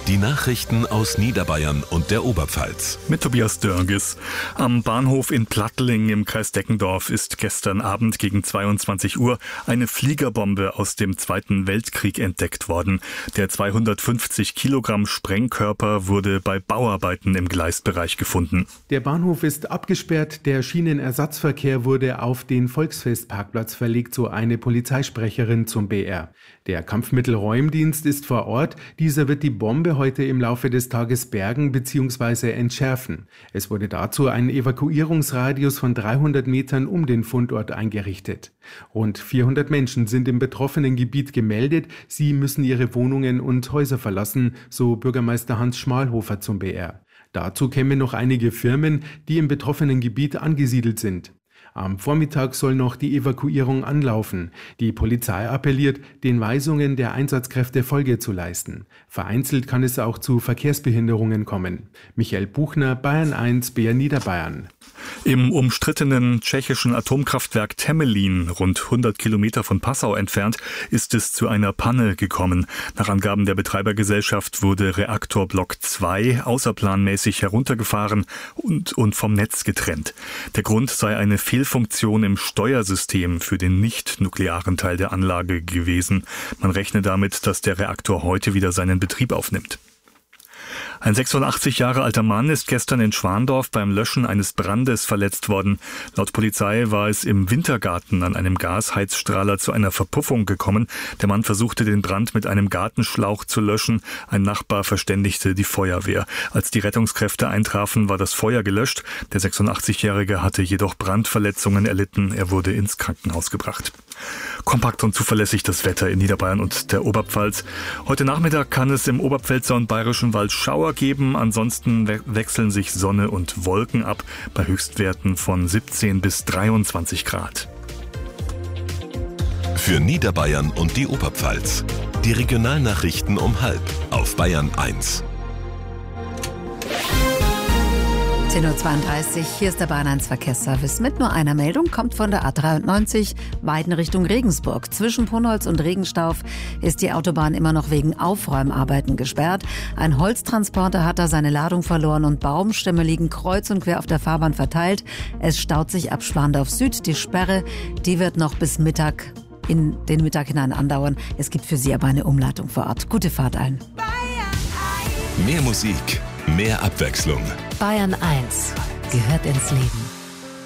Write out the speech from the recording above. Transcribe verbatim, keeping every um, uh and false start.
Die Nachrichten aus Niederbayern und der Oberpfalz. Mit Tobias Dörges. Am Bahnhof in Plattling im Kreis Deckendorf ist gestern Abend gegen zweiundzwanzig Uhr eine Fliegerbombe aus dem Zweiten Weltkrieg entdeckt worden. Der zweihundertfünfzig Kilogramm Sprengkörper wurde bei Bauarbeiten im Gleisbereich gefunden. Der Bahnhof ist abgesperrt, der Schienenersatzverkehr wurde auf den Volksfestparkplatz verlegt, so eine Polizeisprecherin zum B R. Der Kampfmittelräumdienst ist vor Ort. Dieser wird die Bombe heute im Laufe des Tages bergen bzw. entschärfen. Es wurde dazu ein Evakuierungsradius von dreihundert Metern um den Fundort eingerichtet. Rund vierhundert Menschen sind im betroffenen Gebiet gemeldet. Sie müssen ihre Wohnungen und Häuser verlassen, so Bürgermeister Hans Schmalhofer zum B R. Dazu kämen noch einige Firmen, die im betroffenen Gebiet angesiedelt sind. Am Vormittag soll noch die Evakuierung anlaufen. Die Polizei appelliert, den Weisungen der Einsatzkräfte Folge zu leisten. Vereinzelt kann es auch zu Verkehrsbehinderungen kommen. Michael Buchner, Bayern eins, B R Niederbayern. Im umstrittenen tschechischen Atomkraftwerk Temelin, rund hundert Kilometer von Passau entfernt, ist es zu einer Panne gekommen. Nach Angaben der Betreibergesellschaft wurde Reaktorblock zwei außerplanmäßig heruntergefahren und, und vom Netz getrennt. Der Grund sei eine Fehlfunktion im Steuersystem für den nicht-nuklearen Teil der Anlage gewesen. Man rechne damit, dass der Reaktor heute wieder seinen Betrieb aufnimmt. Ein sechsundachtzig Jahre alter Mann ist gestern in Schwandorf beim Löschen eines Brandes verletzt worden. Laut Polizei war es im Wintergarten an einem Gasheizstrahler zu einer Verpuffung gekommen. Der Mann versuchte den Brand mit einem Gartenschlauch zu löschen. Ein Nachbar verständigte die Feuerwehr. Als die Rettungskräfte eintrafen, war das Feuer gelöscht. Der sechsundachtzig-Jährige hatte jedoch Brandverletzungen erlitten. Er wurde ins Krankenhaus gebracht. Kompakt und zuverlässig das Wetter in Niederbayern und der Oberpfalz. Heute Nachmittag kann es im Oberpfälzer und Bayerischen Wald Schauer geben. Ansonsten we- wechseln sich Sonne und Wolken ab bei Höchstwerten von siebzehn bis dreiundzwanzig Grad. Für Niederbayern und die Oberpfalz. Die Regionalnachrichten um halb auf Bayern eins. zehn Uhr zweiunddreißig, hier ist der Bayern eins Verkehrsservice mit nur einer Meldung, kommt von der A dreiundneunzig, Weiden Richtung Regensburg. Zwischen Punholz und Regenstauf ist die Autobahn immer noch wegen Aufräumarbeiten gesperrt. Ein Holztransporter hat da seine Ladung verloren und Baumstämme liegen kreuz und quer auf der Fahrbahn verteilt. Es staut sich ab Schwandorf Süd. Die Sperre, die wird noch bis Mittag in den Mittag hinein andauern. Es gibt für Sie aber eine Umleitung vor Ort. Gute Fahrt allen. Mehr Musik, mehr Abwechslung. Bayern eins gehört ins Leben.